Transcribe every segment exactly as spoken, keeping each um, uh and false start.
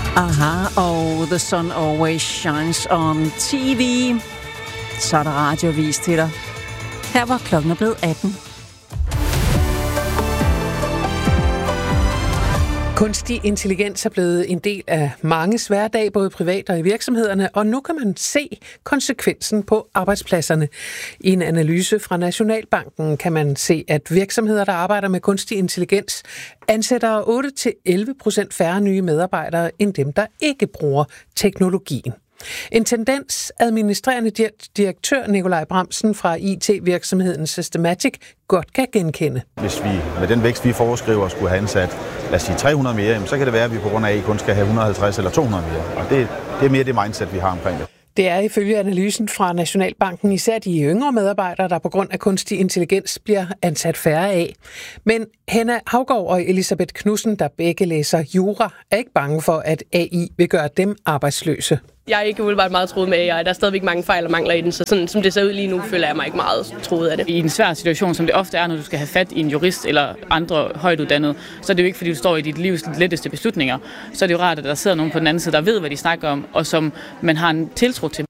Aha, og The Sun Always Shines on T V. Så er der radiovis til dig. Her var klokken blevet atten. Kunstig intelligens er blevet en del af manges hverdag, både privat og i virksomhederne, og nu kan man se konsekvensen på arbejdspladserne. I en analyse fra Nationalbanken kan man se, at virksomheder, der arbejder med kunstig intelligens, ansætter otte til elleve procent færre nye medarbejdere end dem, der ikke bruger teknologien. En tendens, administrerende direktør Nikolaj Bramsen fra I T-virksomheden Systematic godt kan genkende. Hvis vi med den vækst, vi foreskriver, skulle have ansat, lad os sige tre hundrede mere, så kan det være, at vi på grund af, at I kun skal have et hundrede og halvtreds eller to hundrede mere. Og det, det er mere det mindset, vi har omkring det. Det er ifølge analysen fra Nationalbanken især de yngre medarbejdere, der på grund af kunstig intelligens bliver ansat færre af. Men Henna Haugaard og Elisabeth Knudsen, der begge læser jura, er ikke bange for, at A I vil gøre dem arbejdsløse. Jeg er ikke umiddelbart meget troet med A I. Der er stadigvæk mange fejl og mangler i den, så sådan som det ser ud lige nu, føler jeg mig ikke meget troet af det. I en svær situation, som det ofte er, når du skal have fat i en jurist eller andre højtuddannede, så er det jo ikke, fordi du står i dit livs letteste beslutninger. Så er det jo rart, at der sidder nogen på den anden side, der ved, hvad de snakker om, og som man har en tiltro til.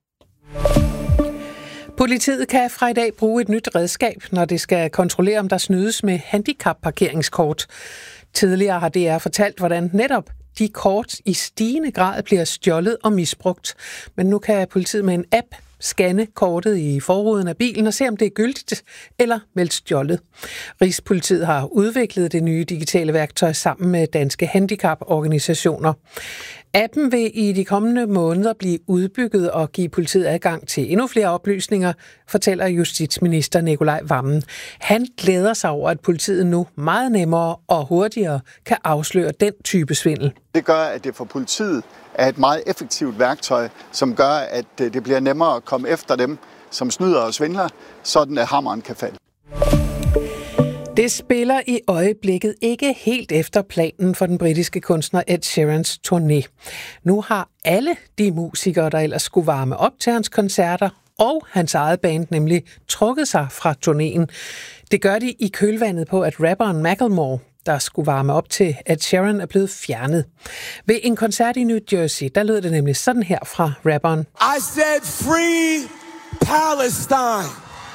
Politiet kan fra i dag bruge et nyt redskab, når det skal kontrollere, om der snydes med handicapparkeringskort. Tidligere har D R fortalt, hvordan netop de kort i stigende grad bliver stjålet og misbrugt. Men nu kan politiet med en app scanne kortet i forruden af bilen og se, om det er gyldigt eller meldt stjålet. Rigspolitiet har udviklet det nye digitale værktøj sammen med danske handicaporganisationer. Appen vil i de kommende måneder blive udbygget og give politiet adgang til endnu flere oplysninger, fortæller justitsminister Nikolaj Wammen. Han glæder sig over, at politiet nu meget nemmere og hurtigere kan afsløre den type svindel. Det gør, at det for politiet er et meget effektivt værktøj, som gør, at det bliver nemmere at komme efter dem, som snyder og svindler, sådan at hammeren kan falde. Det spiller i øjeblikket ikke helt efter planen for den britiske kunstner Ed Sheerans turné. Nu har alle de musikere, der ellers skulle varme op til hans koncerter, og hans eget band nemlig trukket sig fra turnéen. Det gør de i kølvandet på, at rapperen Macklemore, der skulle varme op til, at Sheeran er blevet fjernet. Ved en koncert i New Jersey, der lød det nemlig sådan her fra rapperen. I said free Palestine.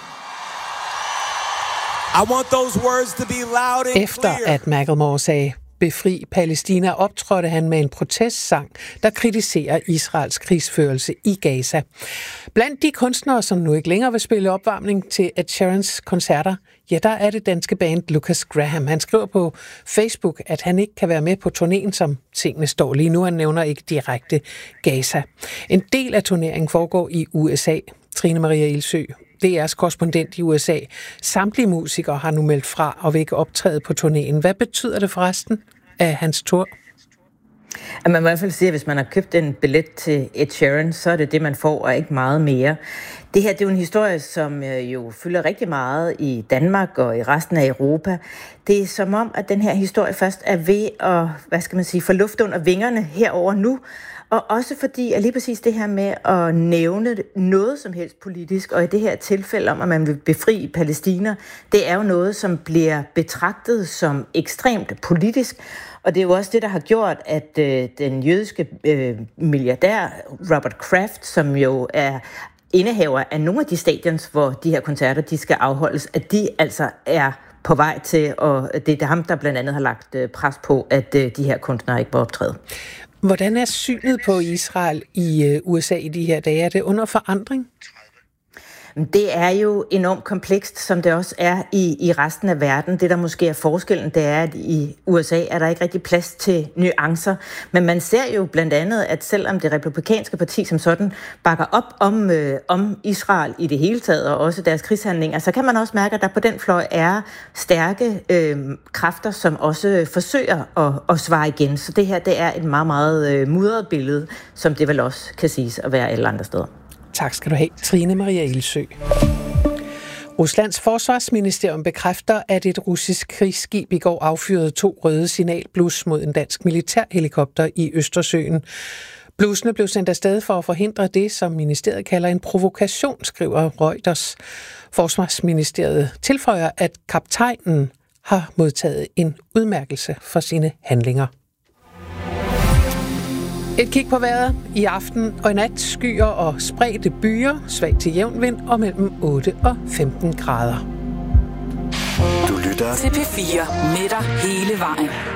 I want those words to be loud and clear. Efter at Macklemore sagde befri Palæstina, optrådte han med en protestsang, der kritiserer Israels krigsførelse i Gaza. Blandt de kunstnere, som nu ikke længere vil spille opvarmning til Ed Sheerans koncerter, ja, der er det danske band Lucas Graham. Han skriver på Facebook, at han ikke kan være med på turnéen, som tingene står lige nu. Han nævner ikke direkte Gaza. En del af turneringen foregår i U S A. Trine Maria Ilsø, D R's korrespondent i U S A. Samtlige musikere har nu meldt fra og vil ikke optræde på turnéen. Hvad betyder det forresten af hans tur? At man må i hvert fald sige, at hvis man har købt en billet til Ed Sheeran, så er det det, man får, og ikke meget mere. Det her det er jo en historie, som jo fylder rigtig meget i Danmark og i resten af Europa. Det er som om, at den her historie først er ved at, hvad skal man sige, få luft under vingerne herover nu. Og også fordi, at lige præcis det her med at nævne noget som helst politisk, og i det her tilfælde om, at man vil befri Palæstina, det er jo noget, som bliver betragtet som ekstremt politisk. Og det er jo også det, der har gjort, at øh, den jødiske øh, milliardær Robert Kraft, som jo er indehaver af nogle af de stadions, hvor de her koncerter de skal afholdes, at de altså er på vej til, og det er ham, der blandt andet har lagt pres på, at de her kunstnere ikke må optræde. Hvordan er synet på Israel i U S A i de her dage? Er det under forandring? Det er jo enormt komplekst, som det også er i, i resten af verden. Det, der måske er forskellen, det er, at i U S A er der ikke rigtig plads til nuancer. Men man ser jo blandt andet, at selvom det republikanske parti som sådan bakker op om, øh, om Israel i det hele taget, og også deres krigshandlinger, så kan man også mærke, at der på den fløj er stærke øh, kræfter, som også forsøger at, at svare igen. Så det her, det er et meget, meget øh, mudret billede, som det vel også kan siges at være alle andre steder. Tak skal du have, Trine Maria Ilsø. Ruslands forsvarsministerium bekræfter, at et russisk krigsskib i går affyrede to røde signalblus mod en dansk militærhelikopter i Østersøen. Blusene blev sendt afsted for at forhindre det, som ministeriet kalder en provokation, skriver Reuters. Forsvarsministeriet tilføjer, at kaptajnen har modtaget en udmærkelse for sine handlinger. Et kig på vejret. I aften og i nat skyer og spredte byer, svag til jævn vind og mellem otte og femten grader. Du lytter til P fire med dig hele vejen.